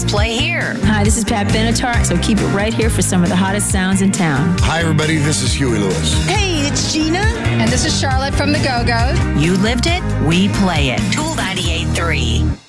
play here. Hi, this is Pat Benatar, so keep it right here for some of the hottest sounds in town. Hi, everybody. This is Huey Lewis. Hey, it's Gina. And this is Charlotte from the Go-Go's. You lived it, we play it. Tool 98.3.